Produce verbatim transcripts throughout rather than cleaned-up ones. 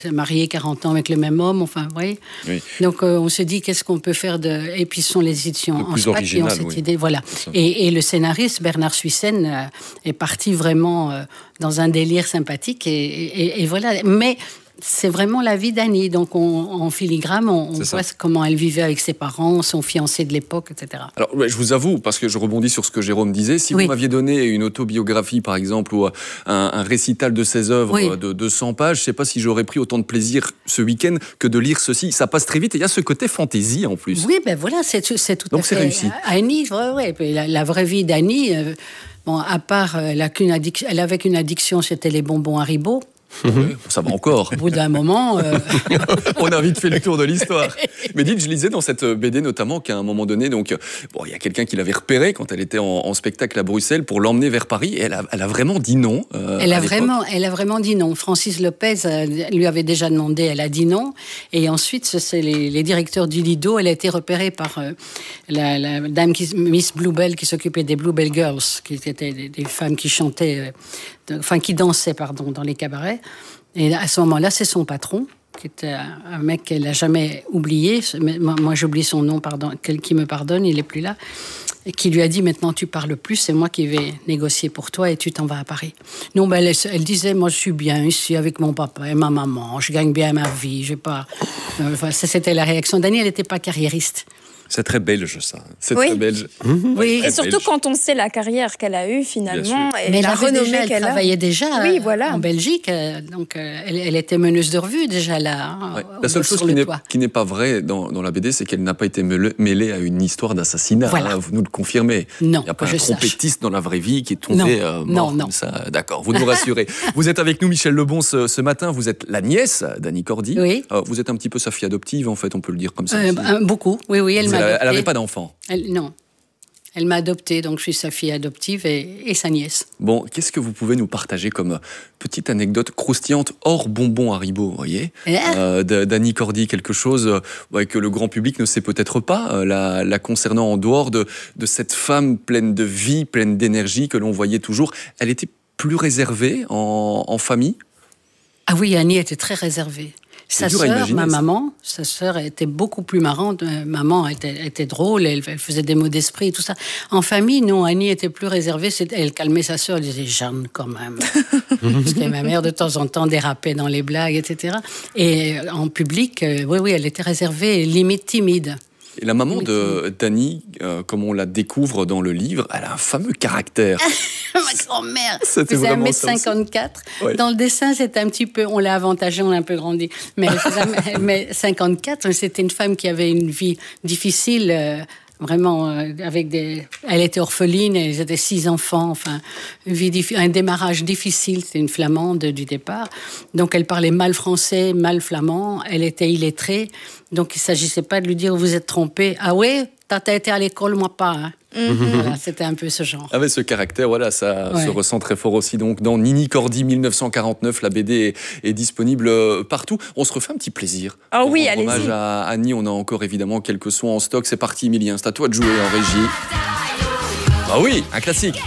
mariée quarante ans avec le même homme, enfin, vous voyez. Oui. Donc, euh, on se dit, qu'est-ce qu'on peut faire de... Et puis, ce sont les éditions en SPAC qui ont cette oui. idée, voilà. Et, et le scénariste, Bernard Suissen, euh, est parti vraiment euh, dans un délire sympathique, et, et, et voilà. Mais... c'est vraiment la vie d'Annie. Donc, on, en filigrane, on, on voit comment elle vivait avec ses parents, son fiancé de l'époque, et cetera. Alors, je vous avoue, parce que je rebondis sur ce que Jérôme disait, si oui. vous m'aviez donné une autobiographie, par exemple, ou un, un récital de ses œuvres oui. de deux cents pages, je ne sais pas si j'aurais pris autant de plaisir ce week-end que de lire ceci. Ça passe très vite et il y a ce côté fantaisie en plus. Oui, ben voilà, c'est, c'est tout Donc à fait... Donc, c'est réussi. Annie, ouais, ouais, la, la vraie vie d'Annie, euh, bon, à part, elle, a qu'une addiction, elle avait qu'une addiction, c'était les bonbons Haribo. Mmh. Ça va encore. Au bout d'un moment... Euh... on a vite fait le tour de l'histoire. Mais dites, je lisais dans cette B D notamment qu'à un moment donné, donc, bon, il y a quelqu'un qui l'avait repérée quand elle était en, en spectacle à Bruxelles pour l'emmener vers Paris. Et elle a, elle a vraiment dit non. Euh, elle, a vraiment, elle a vraiment dit non. Francis Lopez euh, lui avait déjà demandé, elle a dit non. Et ensuite, c'est les, les directeurs du Lido. Elle a été repérée par euh, la, la dame, qui, Miss Bluebell, qui s'occupait des Bluebell Girls, qui étaient des, des femmes qui chantaient... Euh, Enfin, qui dansait, pardon, dans les cabarets. Et à ce moment-là, c'est son patron, qui était un mec qu'elle n'a jamais oublié. Moi, moi, j'oublie son nom, pardon, qui me pardonne, il n'est plus là. Et qui lui a dit, maintenant, tu parles plus, c'est moi qui vais négocier pour toi et tu t'en vas à Paris. Non, ben, elle, elle disait, moi, je suis bien ici avec mon papa et ma maman. Je gagne bien ma vie. J'ai pas... Enfin, ça, c'était la réaction d'Annie. Elle n'était pas carriériste. C'est très belge, ça. C'est oui. très belge. Mmh. Oui, très et surtout belge. Quand on sait la carrière qu'elle a eue, finalement, et mais la renommée déjà, qu'elle elle a. travaillait déjà oui, voilà. en Belgique. Donc, elle, elle était meneuse de revue, déjà, là. Ouais. La seule chose qui n'est, qui n'est pas vraie dans, dans la B D, c'est qu'elle n'a pas été mêlée, mêlée à une histoire d'assassinat. Voilà. Hein, vous nous le confirmez. Non, il n'y a pas un trompettiste sache. Dans la vraie vie qui est tombé non. Euh, mort non, non. comme ça. D'accord, vous nous rassurez. Vous êtes avec nous, Michel Lebon, ce, ce matin. Vous êtes la nièce d'Annie Cordy. Oui. Euh, vous êtes un petit peu sa fille adoptive, en fait, on peut le dire comme ça. Euh, bah, beaucoup, oui, oui. Elle vous Elle n'avait pas d'enfant. Elle, non. Elle m'a adoptée, donc je suis sa fille adoptive et, et sa nièce. Bon, qu'est-ce que vous pouvez nous partager comme petite anecdote croustillante hors bonbons Haribo, vous voyez, euh, d'Annie Cordy, quelque chose ouais, que le grand public ne sait peut-être pas, euh, la, la concernant en dehors de, de cette femme pleine de vie, pleine d'énergie que l'on voyait toujours. Elle était plus réservée en, en famille? Ah oui, Annie était très réservée. Sa sœur, ma maman, sa sœur était beaucoup plus marrante. Maman était, était drôle, elle, elle faisait des mots d'esprit et tout ça. En famille, non, Annie était plus réservée. Elle calmait sa sœur, elle disait « Jeanne, quand même ». Parce que ma mère, de temps en temps, dérapait dans les blagues, et cetera. Et en public, euh, oui, oui, elle était réservée, limite timide. Et la maman de d'Annie, euh, comme on la découvre dans le livre, elle a un fameux caractère. Ma grand-mère c'était faisait vraiment un mètre cinquante-quatre. Oui. Dans le dessin, c'était un petit peu... On l'a avantagée, on l'a un peu grandi. Mais elle faisait un mètre cinquante-quatre. C'était une femme qui avait une vie difficile... Euh, Vraiment, euh, avec des... Elle était orpheline, elle avait six enfants, enfin, une vie diffi... un démarrage difficile, c'était une flamande du départ. Donc, elle parlait mal français, mal flamand, elle était illettrée. Donc, il ne s'agissait pas de lui dire « Vous êtes trompé. »« Ah ouais, t'as été à l'école, moi pas. Hein. » Mm-hmm. Voilà, c'était un peu ce genre. Avec ce caractère, voilà, ça ouais. se ressent très fort aussi. Donc, dans Nini Cordy mille neuf cent quarante-neuf, la B D est, est disponible partout. On se refait un petit plaisir. Ah oui, allez-y. Hommage à Annie, on a encore évidemment quelques sons en stock. C'est parti, Emilien, c'est à toi de jouer en régie. Ah oui, un classique.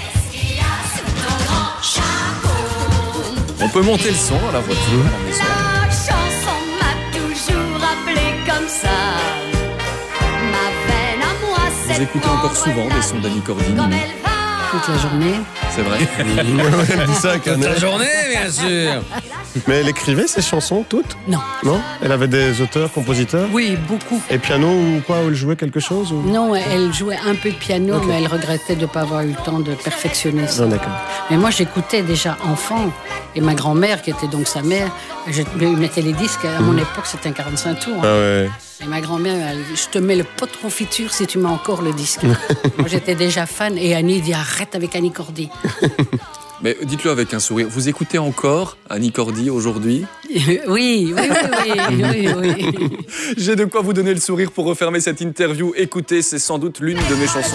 On peut monter le son à la voiture, à la maison. La chanson m'a toujours appelé comme ça. Vous écoutez encore souvent des sons d'Annie Cordy? Toute la journée. C'est vrai. Elle dit ça, toute la journée, bien sûr. Mais elle écrivait ses chansons toutes? Non. Non? Elle avait des auteurs, compositeurs? Oui, beaucoup. Et piano ou quoi? Ou elle jouait quelque chose ou... Non, elle jouait un peu de piano, okay. mais elle regrettait de ne pas avoir eu le temps de perfectionner ça. Non, d'accord. Mais moi, j'écoutais déjà enfant. Et ma grand-mère, qui était donc sa mère, je mettais les disques. À mon mmh. époque, c'était un quarante-cinq tours. Hein. Ah ouais. Et ma grand-mère, elle, je te mets le pot de confiture si tu mets encore le disque. Moi, j'étais déjà fan. Et Annie dit, arrête avec Annie Cordy. Mais dites-le avec un sourire. Vous écoutez encore Annie Cordy aujourd'hui? Oui, oui, oui, oui, oui, oui. J'ai de quoi vous donner le sourire pour refermer cette interview. Écoutez, c'est sans doute l'une de mes chansons.